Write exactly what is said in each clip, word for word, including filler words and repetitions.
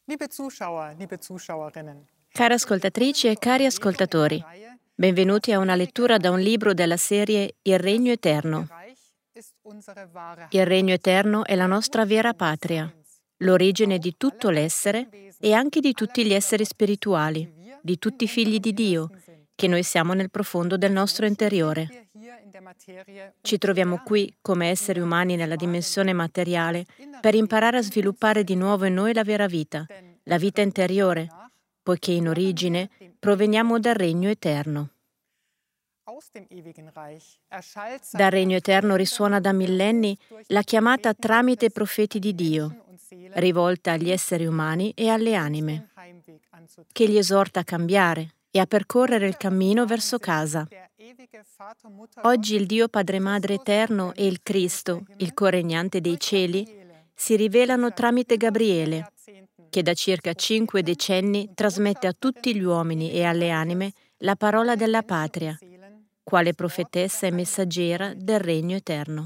Liebe Zuschauer, liebe Zuschauerinnen, Care ascoltatrici e cari ascoltatori, benvenuti a una lettura da un libro della serie Il Regno Eterno. Il Regno Eterno è la nostra vera patria, l'origine di tutto l'essere e anche di tutti gli esseri spirituali, di tutti i figli di Dio, che noi siamo nel profondo del nostro interiore. Ci troviamo qui come esseri umani nella dimensione materiale per imparare a sviluppare di nuovo in noi la vera vita, la vita interiore, poiché in origine proveniamo dal Regno Eterno. Dal Regno Eterno risuona da millenni la chiamata tramite profeti di Dio, rivolta agli esseri umani e alle anime, che li esorta a cambiare e a percorrere il cammino verso casa. Oggi il Dio Padre Madre Eterno e il Cristo, il coregnante dei cieli, si rivelano tramite Gabriele, che da circa cinque decenni trasmette a tutti gli uomini e alle anime la parola della patria, quale profetessa e messaggera del Regno Eterno.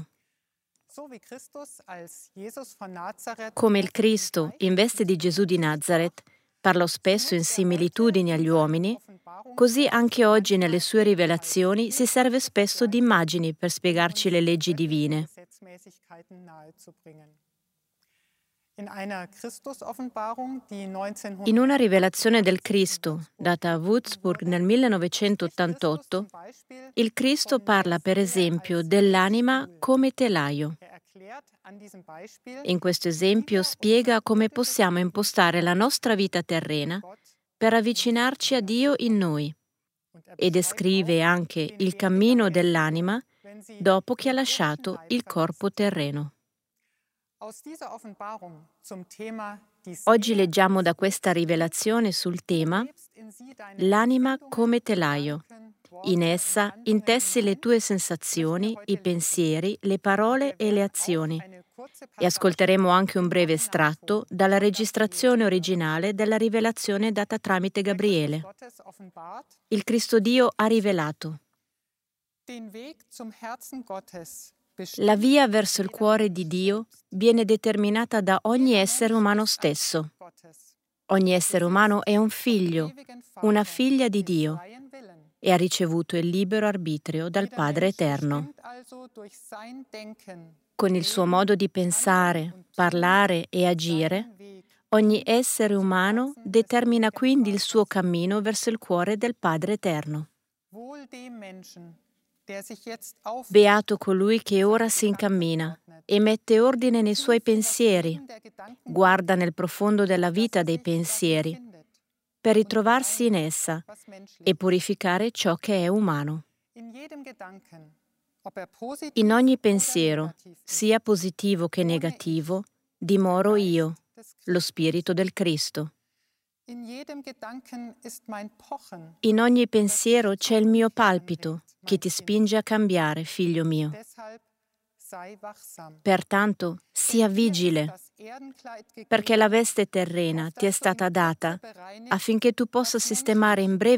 Come il Cristo, in veste di Gesù di Nazaret, parlò spesso in similitudini agli uomini, così anche oggi nelle sue rivelazioni si serve spesso di immagini per spiegarci le leggi divine. In una rivelazione del Cristo, data a Würzburg nel millenovecentottantotto, il Cristo parla per esempio dell'anima come telaio. In questo esempio spiega come possiamo impostare la nostra vita terrena per avvicinarci a Dio in noi e descrive anche il cammino dell'anima dopo che ha lasciato il corpo terreno. Oggi leggiamo da questa rivelazione sul tema l'anima come telaio. In essa intessi le tue sensazioni, i pensieri, le parole e le azioni. E ascolteremo anche un breve estratto dalla registrazione originale della rivelazione data tramite Gabriele. Il Cristo Dio ha rivelato: la via verso il cuore di Dio viene determinata da ogni essere umano stesso. Ogni essere umano è un figlio, una figlia di Dio, e ha ricevuto il libero arbitrio dal Padre Eterno. Con il suo modo di pensare, parlare e agire, ogni essere umano determina quindi il suo cammino verso il cuore del Padre Eterno. Beato colui che ora si incammina e mette ordine nei suoi pensieri, guarda nel profondo della vita dei pensieri, per ritrovarsi in essa e purificare ciò che è umano. In ogni pensiero, sia positivo che negativo, dimoro io, lo Spirito del Cristo. In ogni pensiero c'è il mio palpito che ti spinge a cambiare, figlio mio. Pertanto, sia vigile, perché la veste terrena ti è stata data affinché tu possa sistemare in breve